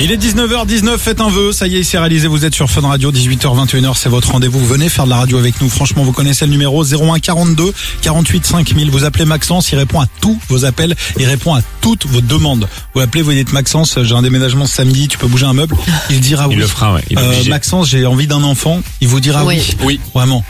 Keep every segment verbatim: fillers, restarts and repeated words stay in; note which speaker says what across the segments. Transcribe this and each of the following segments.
Speaker 1: Il est dix-neuf heures dix-neuf, faites un vœu, ça y est, c'est réalisé, vous êtes sur Fun Radio, dix-huit heures vingt et une heures, c'est votre rendez-vous, venez faire de la radio avec nous, franchement vous connaissez le numéro zéro un quarante-deux quarante-huit cinq mille, vous appelez Maxence, il répond à tous vos appels, il répond à toutes vos demandes. Vous appelez, vous dites Maxence, j'ai un déménagement ce samedi, tu peux bouger un meuble, il dira oui.
Speaker 2: Il le fera, ouais. Il est
Speaker 1: euh,
Speaker 2: obligé.
Speaker 1: Maxence, j'ai envie d'un enfant, il vous dira oui.
Speaker 3: Oui.
Speaker 1: Oui. Vraiment.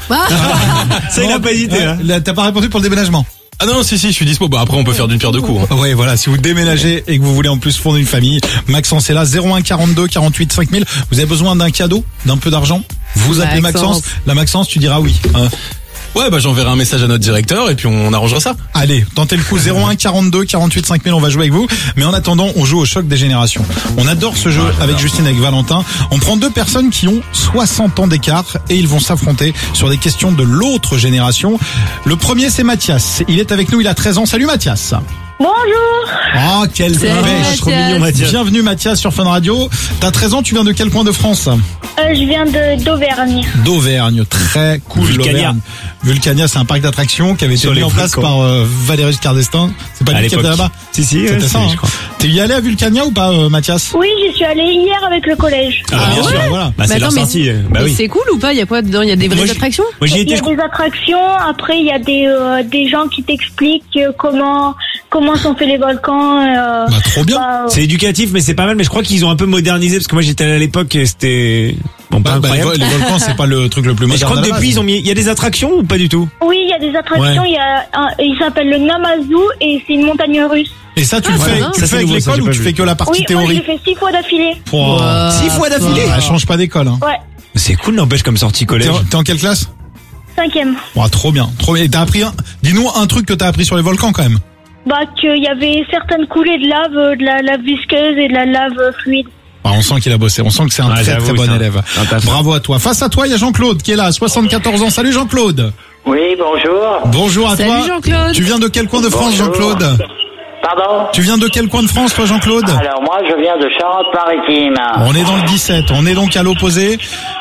Speaker 2: Ça, il a pas hésité, hein.
Speaker 1: Là, t'as pas répondu pour le déménagement?
Speaker 3: Ah non, si, si, je suis dispo. Bah, après, on peut faire d'une pierre deux coups. Hein.
Speaker 1: Oui, voilà, si vous déménagez et que vous voulez en plus fonder une famille, Maxence est là, zéro un quarante-deux quarante-huit cinq mille. Vous avez besoin d'un cadeau, d'un peu d'argent? Vous appelez Maxence.
Speaker 4: Maxence.
Speaker 1: La Maxence, tu diras oui. Hein.
Speaker 3: Ouais, bah, j'enverrai un message à notre directeur et puis on arrangera ça.
Speaker 1: Allez, tentez le coup, zéro un quarante-deux quarante-huit cinq mille, on va jouer avec vous. Mais en attendant, on joue au choc des générations. On adore ce jeu avec Justine, avec Valentin. On prend deux personnes qui ont soixante ans d'écart et ils vont s'affronter sur des questions de l'autre génération. Le premier, c'est Mathias. Il est avec nous, il a treize ans. Salut Mathias.
Speaker 5: Bonjour.
Speaker 1: Oh, quelle
Speaker 4: Salut,
Speaker 1: pêche.
Speaker 4: Trop mignon,
Speaker 2: Mathias.
Speaker 1: Bienvenue Mathias sur Fun Radio. T'as treize ans, tu viens de quel coin de France?
Speaker 5: Euh, je viens de d'Auvergne.
Speaker 1: D'Auvergne, très cool.
Speaker 2: Vulcania.
Speaker 1: l'Auvergne. Vulcania, c'est un parc d'attractions qui avait été
Speaker 2: Sur
Speaker 1: mis
Speaker 2: les
Speaker 1: en place
Speaker 2: volcans.
Speaker 1: par euh, Valéry Giscard d'Estaing. C'est pas
Speaker 2: À
Speaker 1: lui qui était
Speaker 2: l'époque.
Speaker 1: là-bas?
Speaker 2: Si, si,
Speaker 1: C'était
Speaker 2: ouais,
Speaker 1: ça,
Speaker 2: c'est,
Speaker 1: hein.
Speaker 2: je crois.
Speaker 1: T'es y allé à Vulcania ou pas, euh, Mathias?
Speaker 5: Oui, j'y suis allée hier avec le collège.
Speaker 2: Ah, bien
Speaker 1: ouais.
Speaker 2: sûr.
Speaker 1: Voilà.
Speaker 2: Bah, c'est
Speaker 4: Mais
Speaker 2: leur
Speaker 4: attends, mais-
Speaker 2: sortie. Bah
Speaker 4: mais
Speaker 2: oui.
Speaker 4: c'est cool ou pas? Il y a quoi dedans? Il y a des vraies
Speaker 2: Moi, j'y-
Speaker 4: attractions?
Speaker 2: Moi, j'y
Speaker 5: Il y
Speaker 2: étais,
Speaker 5: a
Speaker 2: je crois.
Speaker 5: des attractions. Après, il y a des euh, des gens qui t'expliquent euh, comment comment sont faits les volcans. Euh,
Speaker 1: Bah, trop bien.
Speaker 5: bah,
Speaker 2: C'est éducatif, mais c'est pas mal. Mais je crois qu'ils ont un peu modernisé parce que moi, j'étais allé à l'époque, et c'était bon, pas
Speaker 1: Bah, bah, les,
Speaker 2: incroyable.
Speaker 1: vo- les volcans, c'est pas le truc le plus
Speaker 2: Mais je
Speaker 1: moderne.
Speaker 2: crois que
Speaker 1: à la
Speaker 2: depuis,
Speaker 1: base.
Speaker 2: ils ont mis. Il y a des attractions ou pas du tout?
Speaker 5: oui, il y a des attractions.
Speaker 2: Ouais.
Speaker 5: Il y a un, il s'appelle le Namazu et c'est une montagne russe.
Speaker 1: Et ça, tu le
Speaker 4: Ah,
Speaker 1: fais,
Speaker 4: c'est bien.
Speaker 1: tu le
Speaker 2: Ça,
Speaker 1: fais
Speaker 2: c'est
Speaker 1: avec
Speaker 2: nouveau, ça,
Speaker 1: l'école
Speaker 2: j'ai
Speaker 1: ou
Speaker 2: pas
Speaker 1: tu
Speaker 2: vu.
Speaker 1: fais que la partie
Speaker 5: Oui, moi je
Speaker 1: théorie?
Speaker 5: l'ai fait six fois d'affilée.
Speaker 1: Pouah.
Speaker 4: Ouah,
Speaker 2: Six fois d'affilée.
Speaker 1: Ah, change pas d'école. Hein.
Speaker 5: Ouais,
Speaker 2: C'est cool, n'empêche, comme sortie
Speaker 1: T'es
Speaker 2: collège.
Speaker 1: en, t'es en quelle classe?
Speaker 5: cinquième.
Speaker 1: Ouah, trop bien, trop bien. Et t'as appris un... Dis-nous un truc que t'as appris sur les volcans quand même.
Speaker 5: Bah qu'il y avait certaines coulées de lave, euh, de la lave visqueuse et de la lave euh, fluide.
Speaker 1: Ah, on sent qu'il a bossé, on sent que c'est un
Speaker 2: Ah,
Speaker 1: très
Speaker 2: j'avoue,
Speaker 1: très bon
Speaker 2: c'est un-
Speaker 1: élève.
Speaker 2: un taf.
Speaker 1: Bravo à toi. Face à toi, il y a Jean-Claude qui est là, soixante-quatorze ans. Salut Jean-Claude.
Speaker 6: Oui, bonjour.
Speaker 1: Bonjour à
Speaker 4: Salut
Speaker 1: toi.
Speaker 4: Jean-Claude.
Speaker 1: Tu viens de quel coin de France,
Speaker 6: Bonjour.
Speaker 1: Jean-Claude?
Speaker 6: Pardon?
Speaker 1: Tu viens de quel coin de France, toi, Jean-Claude?
Speaker 6: Alors moi, je viens de Charente-Maritime.
Speaker 1: On est dans le dix-sept, on est donc à l'opposé.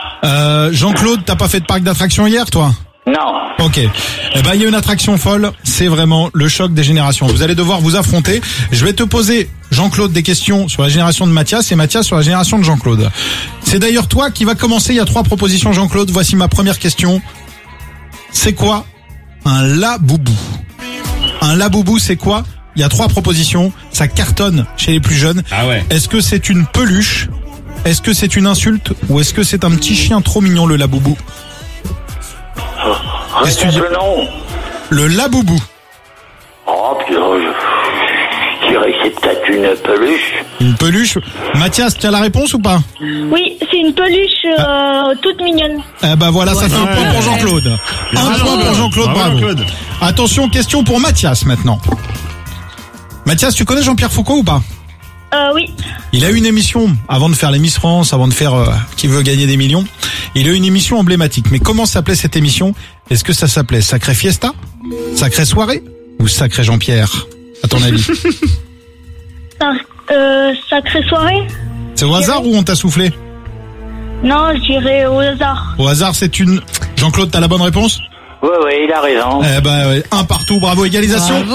Speaker 1: Euh, Jean-Claude, t'as pas fait de parc d'attractions hier, toi?
Speaker 6: Non.
Speaker 1: Ok. Eh ben, il y a une attraction folle. C'est vraiment le choc des générations. Vous allez devoir vous affronter. Je vais te poser, Jean-Claude, des questions sur la génération de Mathias et Mathias sur la génération de Jean-Claude. C'est d'ailleurs toi qui va commencer. Il y a trois propositions, Jean-Claude. Voici ma première question. C'est quoi un laboubou? Un laboubou, c'est quoi? Il y a trois propositions. Ça cartonne chez les plus jeunes.
Speaker 2: Ah ouais.
Speaker 1: Est-ce que c'est une peluche? Est-ce que c'est une insulte? Ou est-ce que c'est un petit chien trop mignon, le laboubou? Qu'est-ce que tu dis?
Speaker 6: Répète le nom.
Speaker 1: Le laboubou.
Speaker 6: Oh, puis oh, je... je dirais que c'est peut-être une peluche.
Speaker 1: Une peluche. Mathias, tu as la réponse ou pas?
Speaker 5: Oui, c'est une peluche euh, toute mignonne.
Speaker 1: Eh ben voilà, ça fait un point pour Jean-Claude. Un point pour Jean-Claude, bravo.
Speaker 2: Jean-Claude.
Speaker 1: Attention, question pour Mathias maintenant. Mathias, tu connais Jean-Pierre Foucault ou pas?
Speaker 5: Euh, oui.
Speaker 1: Il a eu une émission avant de faire les Miss France, avant de faire euh, Qui veut gagner des millions. Il a eu une émission emblématique. Mais comment s'appelait cette émission? Est-ce que ça s'appelait Sacré Fiesta, Sacré Soirée ou Sacré Jean-Pierre? À ton avis?
Speaker 5: Sac- euh, sacrée soirée?
Speaker 1: C'est au hasard ou on t'a soufflé?
Speaker 5: Non, je dirais au hasard.
Speaker 1: Au hasard, c'est une... Jean-Claude, t'as la bonne réponse?
Speaker 6: Oui, oui, il a raison.
Speaker 1: Eh ben, ouais, un partout, bravo, égalisation.